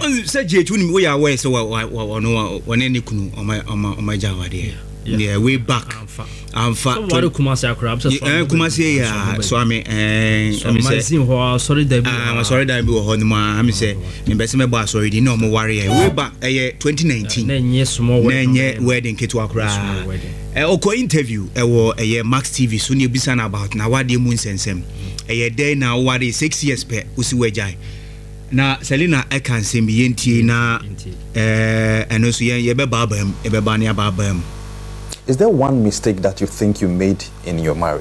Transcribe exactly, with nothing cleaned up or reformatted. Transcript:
one said Jetu we are aware so no one any kunu on my on my on my Jawadi. Yeah, way back. I'm fat. What do Kumasi crabs? Kumasi, yeah. So I mean, I'm sorry, that I'm sorry that I be on my. I'm say, investment boss already no more worry. Way back, eh, twenty nineteen. Nine years more. Nine year wedding kit to Accra. Eh, oko interview. Eh, wo eh Max T V. So ni bisan about na wadi moon sensem. Eh, day na wadi six years pe usi wejai. Na Selina I can say me yenti na eh, and also ye ye be babam, ye be bani babam. Is there one mistake that you think you made in your marriage?